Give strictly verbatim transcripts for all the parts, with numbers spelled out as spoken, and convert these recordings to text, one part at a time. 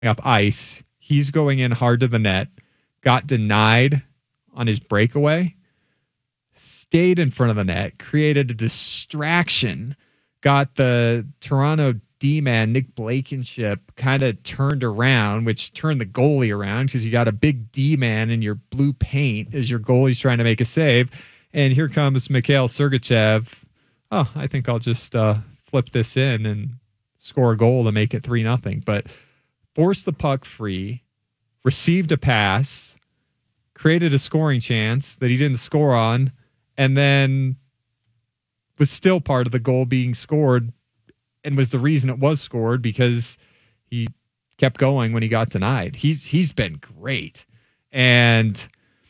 up ice. He's going in hard to the net, got denied on his breakaway, stayed in front of the net, created a distraction, got the Toronto D-man, Nick Blankenship, kind of turned around, which turned the goalie around because you got a big D-man in your blue paint as your goalie's trying to make a save. And here comes Mikhail Sergachev. Oh, I think I'll just uh, flip this in and score a goal to make it three nothing. But forced the puck free, received a pass, created a scoring chance that he didn't score on, and then was still part of the goal being scored and was the reason it was scored because he kept going when he got denied. He's he's been great. And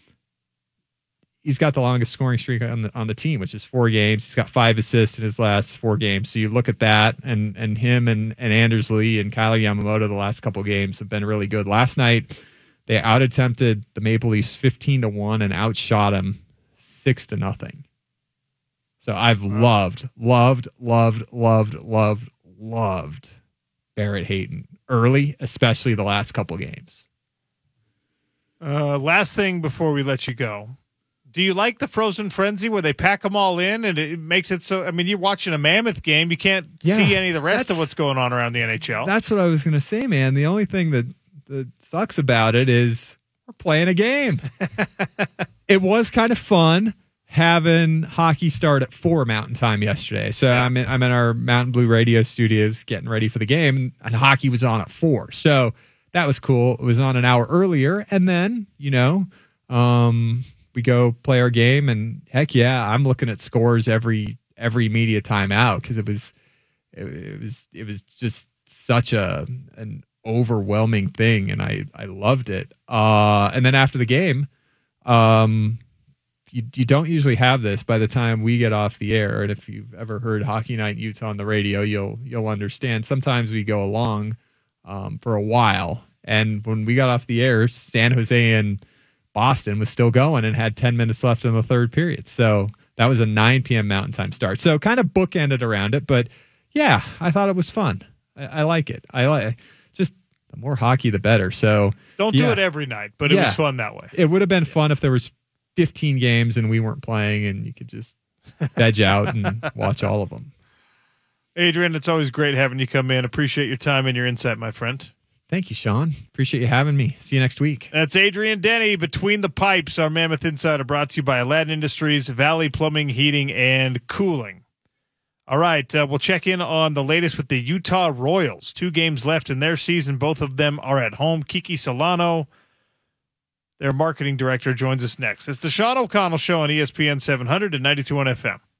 he's got the longest scoring streak on the on the team, which is four games. He's got five assists in his last four games. So you look at that, and and him and, and Anders Lee and Kyler Yamamoto the last couple games have been really good. Last night, they out-attempted the Maple Leafs fifteen to one and outshot them six to nothing. So I've loved, loved, loved, loved, loved, loved Barrett Hayton early, especially the last couple games. Uh, last thing before we let you go. Do you like the Frozen Frenzy where they pack them all in and it makes it so, I mean, you're watching a Mammoth game. You can't yeah, see any of the rest of what's going on around the N H L. That's what I was going to say, man. The only thing that, that sucks about it is we're playing a game. It was kind of fun having hockey start at four Mountain Time yesterday. So yeah. I'm in, I'm in our Mountain Blue radio studios getting ready for the game, and, and hockey was on at four. So that was cool. It was on an hour earlier. And then, you know, um, we go play our game, and heck yeah, I'm looking at scores every every media time out because it was it, it was it was just such a an overwhelming thing, and I I loved it. Uh, and then after the game, um, you you don't usually have this by the time we get off the air. And if you've ever heard Hockey Night in Utah on the radio, you'll you'll understand. Sometimes we go along um, for a while, and when we got off the air, San Jose and Boston was still going and had ten minutes left in the third period. So that was a nine p.m. Mountain Time start. So kind of bookended around it. But yeah, I thought it was fun. I, I like it. I like just the more hockey, the better. So don't yeah. do it every night, but it yeah. was fun that way. It would have been yeah. fun if there was fifteen games and we weren't playing and you could just veg out and watch all of them. Adrian, it's always great having you come in. Appreciate your time and your insight, my friend. Thank you, Sean. Appreciate you having me. See you next week. That's Adrian Denny, Between the Pipes, our Mammoth Insider, brought to you by Aladdin Industries, Valley Plumbing, Heating, and Cooling. All right, uh, we'll check in on the latest with the Utah Royals. Two games left in their season. Both of them are at home. Kiki Solano, their marketing director, joins us next. It's the Sean O'Connell Show on E S P N seven hundred and ninety-two point one F M.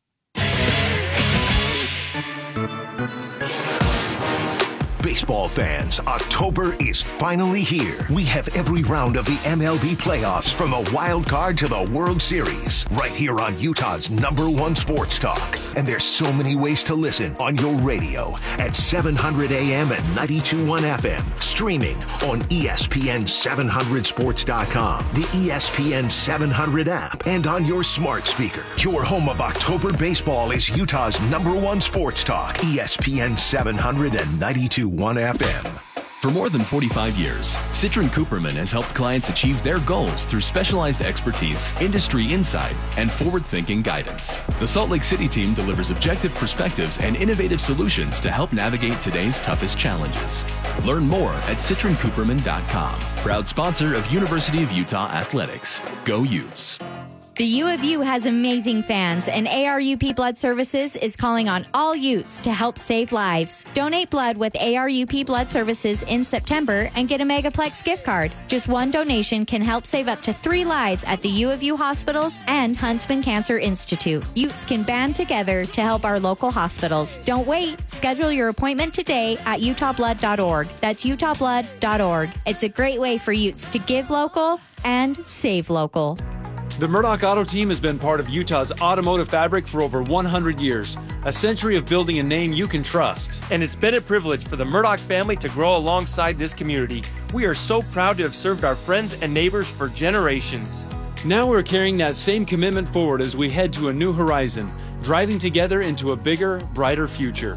Baseball fans, October is finally here. We have every round of the M L B playoffs from the wild card to the World Series right here on Utah's number one sports talk. And there's so many ways to listen on your radio at seven hundred A M and ninety-two point one F M. Streaming on E S P N seven hundred sports dot com, the E S P N seven hundred app, and on your smart speaker. Your home of October baseball is Utah's number one sports talk, E S P N seven hundred and ninety-two point one F M. For more than forty-five years, Citron Cooperman has helped clients achieve their goals through specialized expertise, industry insight, and forward-thinking guidance. The Salt Lake City team delivers objective perspectives and innovative solutions to help navigate today's toughest challenges. Learn more at citron cooperman dot com. Proud sponsor of University of Utah Athletics. Go Utes. The U of U has amazing fans, and A R U P Blood Services is calling on all Utes to help save lives. Donate blood with A R U P Blood Services in September and get a Megaplex gift card. Just one donation can help save up to three lives at the U of U hospitals and Huntsman Cancer Institute. Utes can band together to help our local hospitals. Don't wait. Schedule your appointment today at utah blood dot org. That's utah blood dot org. It's a great way for Utes to give local and save local. The Murdoch Auto Team has been part of Utah's automotive fabric for over one hundred years, a century of building a name you can trust. And it's been a privilege for the Murdoch family to grow alongside this community. We are so proud to have served our friends and neighbors for generations. Now we're carrying that same commitment forward as we head to a new horizon, driving together into a bigger, brighter future.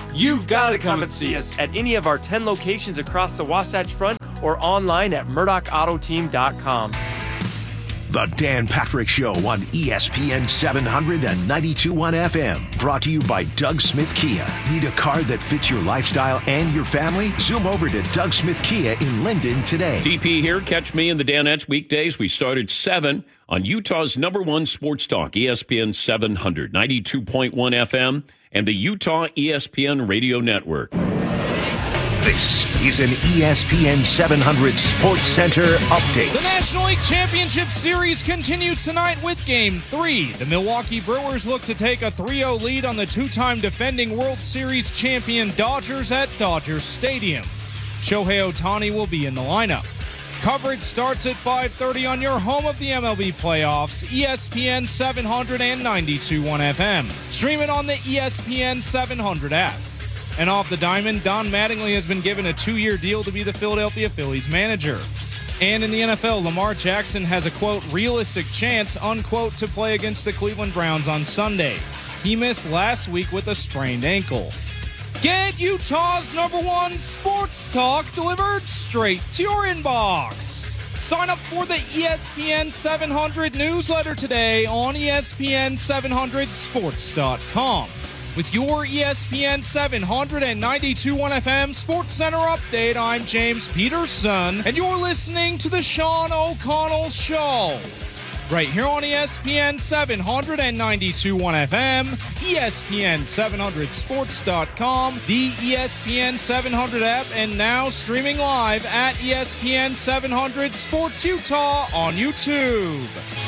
You've got to come and see us at any of our ten locations across the Wasatch Front or online at Murdoch Auto Team dot com. The Dan Patrick Show on E S P N seven hundred and ninety-two point one F M. Brought to you by Doug Smith Kia. Need a car that fits your lifestyle and your family? Zoom over to Doug Smith Kia in Linden today. D P here. Catch me and the Danettes weekdays. We start at seven on Utah's number one sports talk, E S P N seven hundred, ninety-two point one F M, and the Utah E S P N Radio Network. This is an E S P N seven hundred Sports Center update. The National League Championship Series continues tonight with Game three. The Milwaukee Brewers look to take a three oh lead on the two-time defending World Series champion Dodgers at Dodger Stadium. Shohei Ohtani will be in the lineup. Coverage starts at five thirty on your home of the M L B playoffs, E S P N seven hundred and ninety-two point one F M. Stream it on the E S P N seven hundred app. And off the diamond, Don Mattingly has been given a two-year deal to be the Philadelphia Phillies manager. And in the N F L, Lamar Jackson has a, quote, realistic chance, unquote, to play against the Cleveland Browns on Sunday. He missed last week with a sprained ankle. Get Utah's number one sports talk delivered straight to your inbox. Sign up for the E S P N seven hundred newsletter today on E S P N seven hundred sports dot com. With your E S P N seven hundred and ninety-two point one F M Sports Center update, I'm James Peterson, and you're listening to the Sean O'Connell Show. Right here on E S P N seven hundred and ninety-two point one F M, E S P N seven hundred sports dot com, the E S P N seven hundred app, and now streaming live at E S P N seven hundred Sports Utah on YouTube.